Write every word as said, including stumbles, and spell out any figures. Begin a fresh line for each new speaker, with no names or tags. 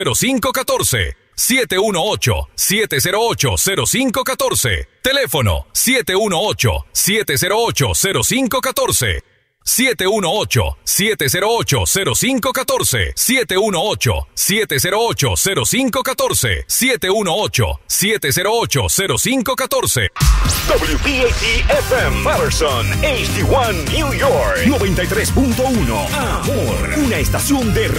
cero cinco uno cuatro. siete uno ocho, siete cero ocho, cero cinco uno cuatro. Teléfono siete uno ocho, siete cero ocho, cero cinco uno cuatro. siete uno ocho, siete cero ocho, cero cinco uno cuatro. siete uno ocho, siete cero ocho, cero cinco uno cuatro. siete uno ocho, siete cero ocho, cero cinco uno cuatro.
W P A T F M Patterson, H D uno New York, noventa y tres punto uno. Amor, una estación de